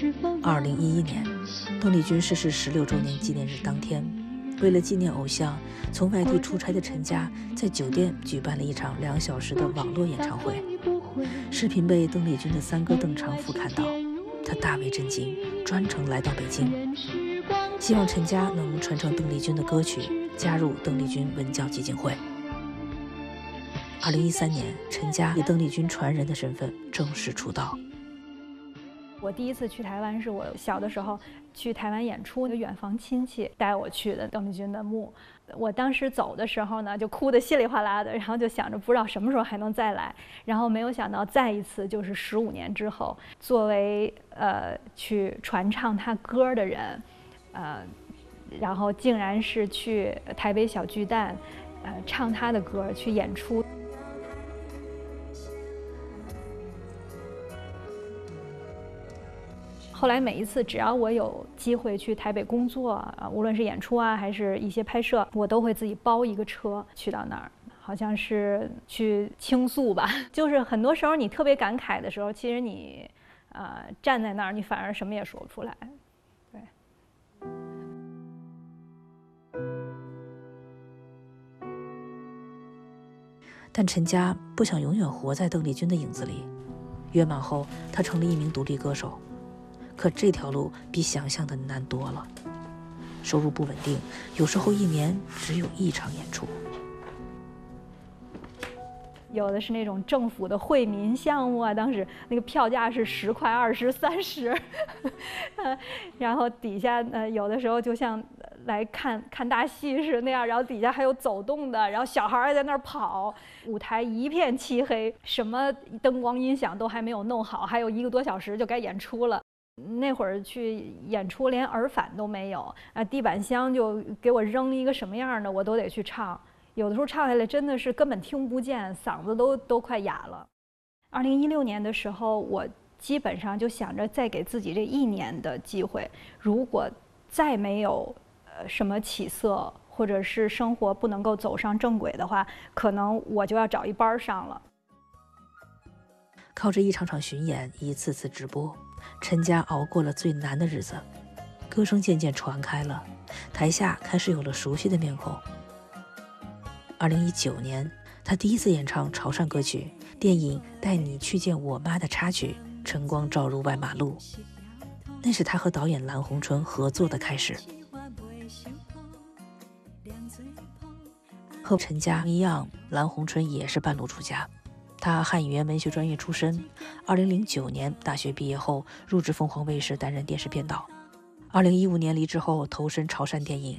2011年，邓丽君逝世16周年纪念日当天，为了纪念偶像，从外地出差的陈佳在酒店举办了一场2小时的网络演唱会。视频被邓丽君的三哥邓长福看到，他大为震惊，专程来到北京，希望陈佳能传承邓丽君的歌曲，加入邓丽君文教基金会。2013年，陈佳以邓丽君传人的身份正式出道。 我第一次去台湾是我小的时候去台湾演出，远房亲戚带我去的邓丽君的墓。我当时走的时候呢，就哭得稀里哗啦的，然后就想着不知道什么时候还能再来，然后没有想到再一次就是15年之后，作为去传唱她歌的人，然后竟然是去台北小巨蛋，唱她的歌去演出。后来每一次只要我有机会去台北工作无论是演出啊还是一些拍摄，我都会自己包一个车去到那儿，好像是去倾诉吧。就是很多时候你特别感慨的时候，其实你站在那儿，你反而什么也说不出来。对。 但陈佳不想永远活在邓丽君的影子里，圆满后，她成了一名独立歌手。可这条路比想象的难多了，收入不稳定，有时候1年只有1场演出。 有的是那种政府的惠民项目啊，当时那个票价是10块、20、30，然后底下有的时候就像来看大戏似的那样，然后底下还有走动的，然后小孩还在那儿跑，舞台一片漆黑，什么灯光音响都还没有弄好，还有1个多小时就该演出了。那会儿去演出连耳返都没有地板箱就给我扔一个什么样的我都得去唱，有的时候唱下来真的是根本听不见，嗓子都快哑了。2016年的时候，我基本上就想着再给自己这1年的机会，如果再没有什么起色，或者是生活不能够走上正轨的话，可能我就要找一班上了。 靠着一场场巡演，一次次直播，陈佳熬过了最难的日子，歌声渐渐传开了，台下开始有了熟悉的面孔。2019年，她第一次演唱潮汕歌曲，电影《带你去见我妈》的插曲《晨光照入外马路》，那是她和导演蓝红春合作的开始。和陈佳一样，蓝红春也是半路出家。他汉语言文学专业出身，2009年大学毕业后入职凤凰卫视担任电视编导，2015年离职后投身潮汕电影，